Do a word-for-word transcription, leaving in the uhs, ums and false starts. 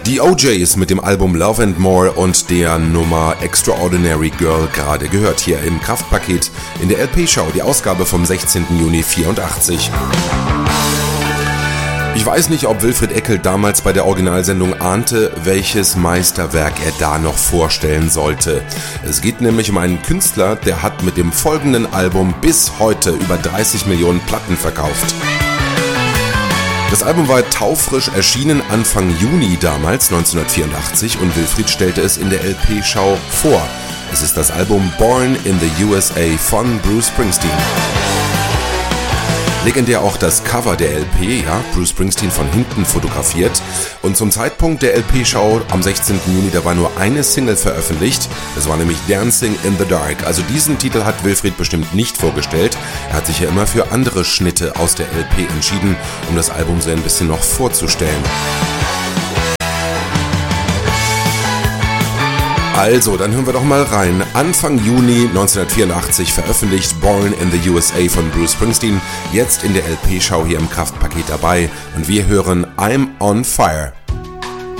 Die O Js mit dem Album Love and More und der Nummer Extraordinary Girl gerade gehört hier im Kraftpaket in der L P-Schau, die Ausgabe vom sechzehnten Juni vierundachtzig. Ich weiß nicht, ob Wilfried Eckel damals bei der Originalsendung ahnte, welches Meisterwerk er da noch vorstellen sollte. Es geht nämlich um einen Künstler, der hat mit dem folgenden Album bis heute über dreißig Millionen Platten verkauft. Das Album war taufrisch erschienen Anfang Juni damals, neunzehnhundertvierundachtzig, und Wilfried stellte es in der L P-Schau vor. Es ist das Album Born in the U S A von Bruce Springsteen. Legendär auch das Cover der L P, ja, Bruce Springsteen von hinten fotografiert. Und zum Zeitpunkt der L P-Schau am sechzehnten Juni, da war nur eine Single veröffentlicht. Das war nämlich Dancing in the Dark. Also diesen Titel hat Wilfried bestimmt nicht vorgestellt. Er hat sich ja immer für andere Schnitte aus der L P entschieden, um das Album so ein bisschen noch vorzustellen. Also, dann hören wir doch mal rein. Anfang Juni neunzehnhundertvierundachtzig veröffentlicht Born in the U S A von Bruce Springsteen. Jetzt in der L P-Schau hier im Kraftpaket dabei. Und wir hören I'm on Fire.